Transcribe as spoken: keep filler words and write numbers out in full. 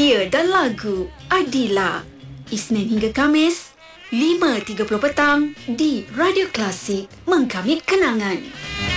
Dia dan Lagu Adila, Isnin hingga Kamis lima tiga puluh petang di Radio Klasik, Mengkamit Kenangan.